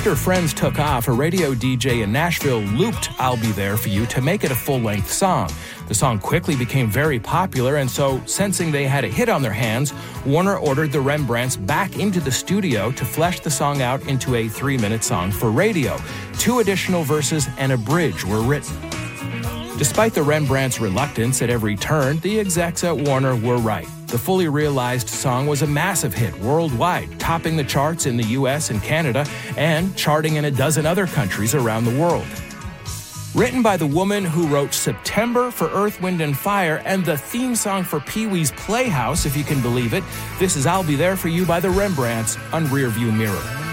After Friends took off, a radio DJ in Nashville looped I'll Be There For You to make it a full-length song. The song quickly became very popular, and so, sensing they had a hit on their hands, Warner ordered the Rembrandts back into the studio to flesh the song out into a 3-minute song for radio. 2 additional verses and a bridge were written. Despite the Rembrandts' reluctance at every turn, the execs at Warner were right. The fully realized song was a massive hit worldwide, topping the charts in the US and Canada, and charting in a dozen other countries around the world. Written by the woman who wrote September for Earth, Wind & Fire and the theme song for Pee-wee's Playhouse, if you can believe it, this is I'll Be There For You by the Rembrandts on Rearview Mirror.